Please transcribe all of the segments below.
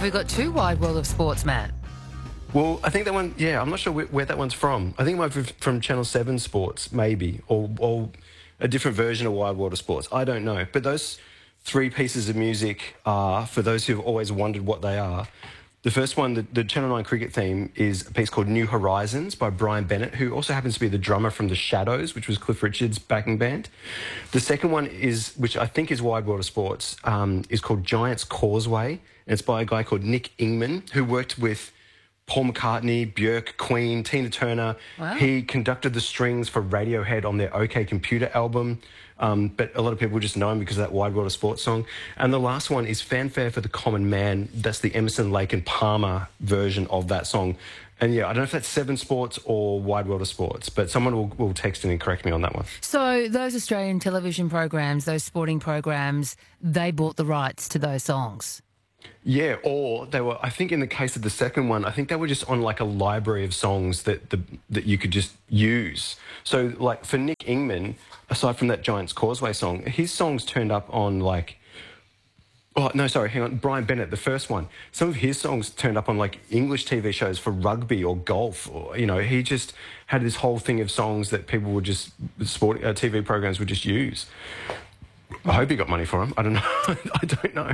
we got two Wide World of Sports, Matt? Well, I think that one, I'm not sure where that one's from. I think it might be from Channel 7 Sports, maybe, or a different version of Wide World of Sports. I don't know. But those three pieces of music are, for those who've always wondered what they are, the first one, the Channel 9 cricket theme, is a piece called New Horizons by Brian Bennett, who also happens to be the drummer from The Shadows, which was Cliff Richard's backing band. The second one is, which I think is Wide World of Sports, is called Giant's Causeway, and it's by a guy called Nick Ingman, who worked with Paul McCartney, Björk, Queen, Tina Turner. Wow. He conducted the strings for Radiohead on their OK Computer album. But a lot of people just know him because of that Wide World of Sports song. And the last one is Fanfare for the Common Man. That's the Emerson, Lake and Palmer version of that song. And yeah, I don't know if that's Seven Sports or Wide World of Sports, but someone will text in and correct me on that one. So those Australian television programs, those sporting programs, they bought the rights to those songs? Yeah, or they were, I think in the case of the second one, I think they were just on like a library of songs that you could just use. So like for Nick Ingman, aside from that Giant's Causeway song, his songs turned up on like, oh, no, sorry, hang on, Brian Bennett, the first one. Some of his songs turned up on like English TV shows for rugby or golf. Or, you know, he just had this whole thing of songs that people would just, TV programs would just use. I hope he got money for them. I don't know. I don't know.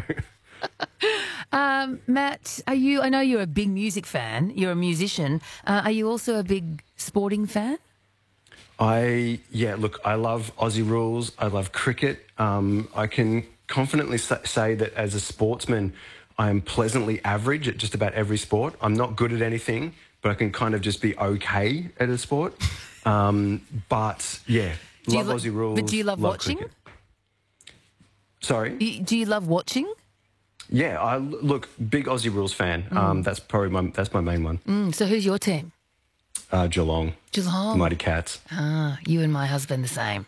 Matt, I know you're a big music fan. You're a musician. Are you also a big sporting fan? Look, I love Aussie rules. I love cricket. I can confidently say that as a sportsman, I am pleasantly average at just about every sport. I'm not good at anything, but I can kind of just be okay at a sport. But yeah, love Aussie rules. But do you love watching? Cricket. Sorry? Do you love watching? Yeah, look, big Aussie rules fan. That's probably my main one. So who's your team? Geelong. Geelong. The Mighty Cats. You and my husband the same.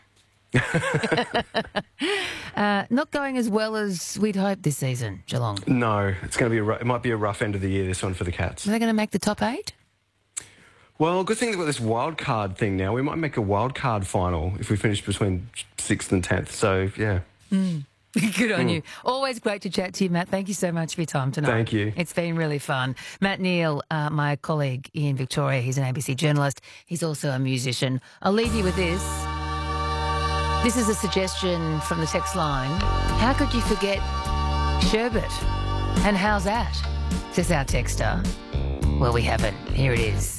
Not going as well as we'd hoped this season, Geelong. No, it's going to be it might be a rough end of the year, this one, for the Cats. Are they going to make the top 8? Well, good thing they've got this wild card thing now. We might make a wild card final if we finish between 6th and 10th. So, yeah. Good on you. Always great to chat to you, Matt. Thank you so much for your time tonight. Thank you. It's been really fun. Matt Neal, my colleague in Victoria, he's an ABC journalist. He's also a musician. I'll leave you with this. This is a suggestion from the text line. How could you forget sherbet? And how's that? Says our texter. Well, we haven't. Here it is.